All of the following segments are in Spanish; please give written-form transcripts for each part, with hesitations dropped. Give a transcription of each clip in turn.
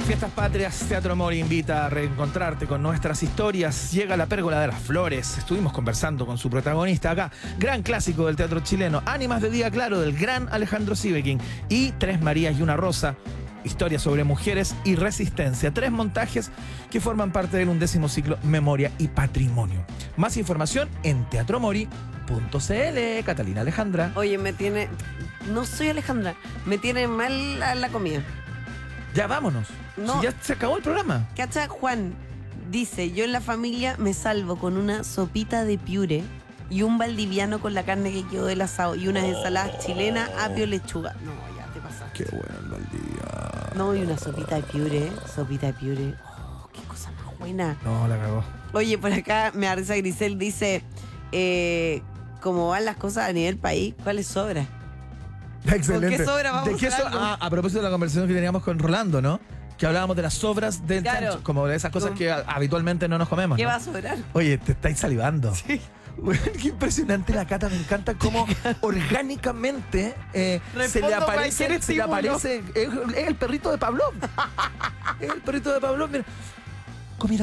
Fiestas Patrias, Teatro Mori invita a reencontrarte con nuestras historias. Llega La Pérgola de las Flores. Estuvimos conversando con su protagonista acá. Gran clásico del teatro chileno. Ánimas de Día Claro, del gran Alejandro Sieveking. Y Tres Marías y una Rosa. Historias sobre mujeres y resistencia. 3 montajes que forman parte del 11º ciclo Memoria y Patrimonio. Más información en teatromori.cl. Catalina Alejandra. Oye, no soy Alejandra. Me tiene mal la comida. Ya vámonos. No. Si ya se acabó el programa. Cacha, Juan dice: yo en la familia me salvo con una sopita de piure y un valdiviano con la carne que quedó del asado y unas ensaladas chilenas, apio, lechuga. No, ya te pasaste. Qué bueno el valdiviano. No, y una sopita de piure. Sopita de piure. Oh, qué cosa más buena. No, la cagó. Oye, por acá me arriesga Grisel, dice: ¿cómo van las cosas a nivel país? ¿Cuáles sobra? Excelente. ¿Con qué sobra vamos ¿De qué a hacer algo? a propósito de la conversación que teníamos con Rolando, ¿no? Que hablábamos de las sobras del Claro. chancho, como de esas cosas que habitualmente no nos comemos, ¿Qué ¿no? va a sobrar? Oye, te estáis salivando. Sí. Bueno, qué impresionante la Cata, me encanta cómo orgánicamente se le Respondo aparece, cualquier es el perrito de Pavlov. Es el perrito de Pavlov, mira. Comida.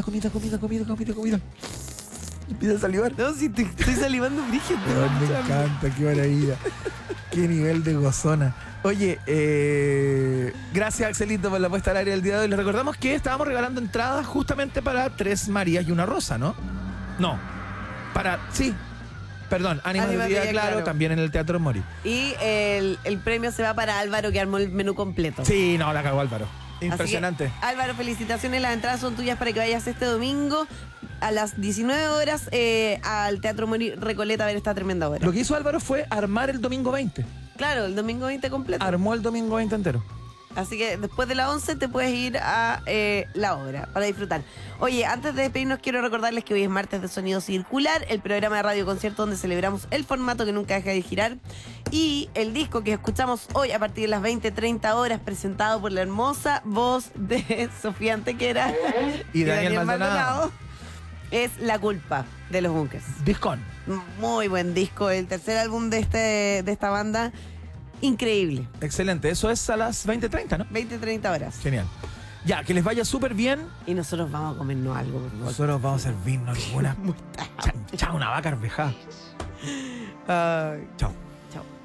Empieza a salivar. No, si te estoy salivando brígido. Me encanta, qué maravilla. Qué nivel de gozona. Oye, gracias Axelito por la puesta al aire del día de hoy. Les recordamos que estábamos regalando entradas justamente para Tres Marías y una Rosa, ¿no? No. Ánimas de Día Claro, también en el Teatro Mori. Y el premio se va para Álvaro, que armó el menú completo. Sí, no, la cagó Álvaro. Impresionante. Así que, Álvaro, felicitaciones. Las entradas son tuyas para que vayas este domingo a las 19 horas al Teatro Mori Recoleta a ver esta tremenda obra. Lo que hizo Álvaro fue armar el domingo 20. Claro, el domingo 20 completo. Armó el domingo 20 entero. Así que después de la 11 te puedes ir a la obra para disfrutar. Oye, antes de despedirnos quiero recordarles que hoy es martes de Sonido Circular, el programa de radio concierto donde celebramos el formato que nunca deja de girar, y el disco que escuchamos hoy a partir de las 20:30 horas, presentado por la hermosa voz de Sofía Antequera Y Daniel Maldonado. Es La Culpa de los Bunkers. Discón. Muy buen disco, el tercer álbum de esta banda. Increíble. Excelente. Eso es a las 20:30, ¿no? 20:30 horas. Genial. Ya, que les vaya súper bien. Y nosotros vamos a comernos algo, por favor. Nosotros vamos a servirnos alguna. Chao, una vaca arvejada. Ay. Chao. Chao.